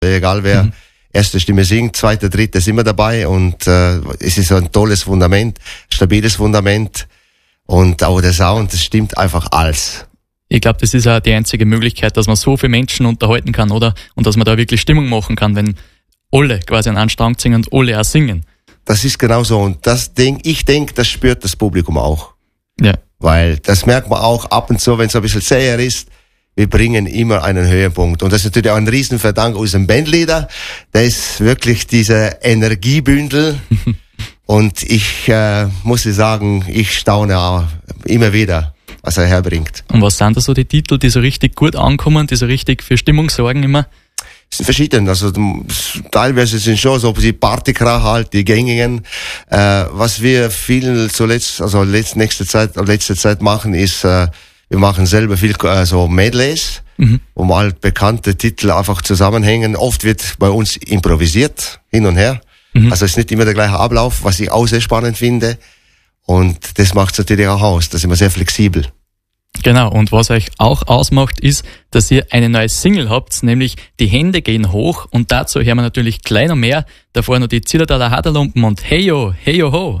egal wer erste Stimme singt, zweite, dritte sind wir dabei und es ist ein tolles Fundament, stabiles Fundament und auch der Sound, das stimmt einfach alles. Ich glaube, das ist auch die einzige Möglichkeit, dass man so viele Menschen unterhalten kann, oder? Und dass man da wirklich Stimmung machen kann, wenn alle quasi an einen Strang singen und alle auch singen. Das ist genau so und ich denke, das spürt das Publikum auch. Ja. Weil das merkt man auch ab und zu, wenn es ein bisschen zäher ist, wir bringen immer einen Höhepunkt. Und das ist natürlich auch ein Riesenverdank unserem Bandleader. Der ist wirklich dieser Energiebündel. Und ich muss sagen, ich staune auch immer wieder, was er herbringt. Und was sind da so die Titel, die so richtig gut ankommen, die so richtig für Stimmung sorgen immer? Es sind verschieden. Also teilweise sind schon so die Partykracher halt, die gängigen. Was wir viel letzte Zeit machen, ist wir machen selber viel so Medleys, wo mal bekannte Titel einfach zusammenhängen. Oft wird bei uns improvisiert, hin und her. Also es ist nicht immer der gleiche Ablauf, was ich auch sehr spannend finde. Und das macht es natürlich auch aus. Da sind wir sehr flexibel. Genau, und was euch auch ausmacht, ist, dass ihr eine neue Single habt, nämlich Die Hände gehen hoch. Und dazu hören wir natürlich gleich noch mehr. Davor noch die Zillertaler Haderlumpen und Heyo, Heyo Ho.